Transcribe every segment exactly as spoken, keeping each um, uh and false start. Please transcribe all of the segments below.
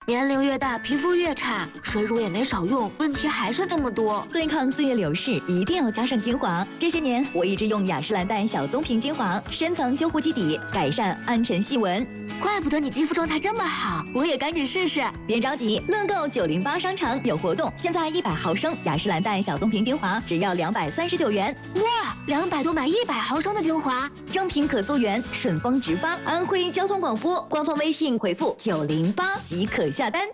年龄越大，皮肤越差，水乳也没少用，问题还是这么多。 对抗岁月流逝，一定要加上精华。这些年，我一直用雅诗兰黛小棕瓶精华，深层修护基底，改善暗沉细纹。 怪不得你肌肤状态这么好，我也赶紧试试。 别着急，乐购九零八商场有活动，现在一百毫升雅诗兰黛小棕瓶精华只要两百三十九元。 哇，两百多买一百毫升的精华， 正品可溯源，顺丰直发。安徽交通广播官方微信回复九零八即可下单。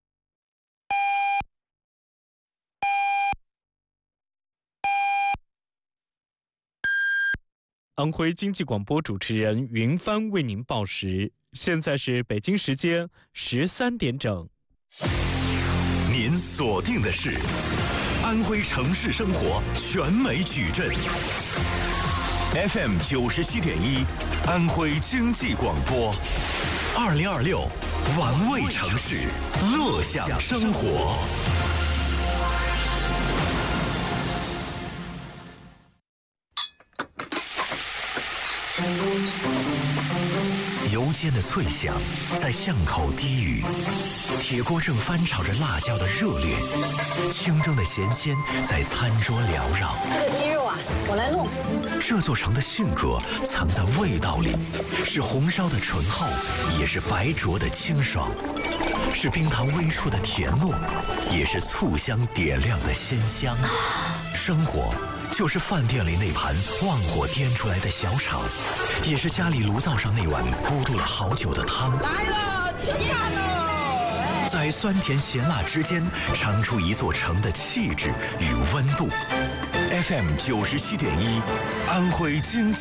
安徽经济广播主持人云帆为您报时，现在是北京时间十三点整。 您锁定的是安徽城市生活全美矩阵 F M 九十七点一，安徽经济广播，二零二六玩味城市，乐享生活。油煎的脆响在巷口低语，铁锅正翻炒着辣椒的热烈，清蒸的咸鲜在餐桌缭绕。 这个鸡肉啊，我来弄。 这座城的性格藏在味道里，是红烧的醇厚，也是白灼的清爽，是冰糖微触的甜糯，也是醋香点亮的鲜香。生活就是饭店里那盘旺火颠出来的小炒，也是家里炉灶上那碗咕嘟了好久的汤。 来了，吃饭喽！ 在酸甜咸辣之间，尝出一座城的气质与温度。F M 九十七点一，安徽经济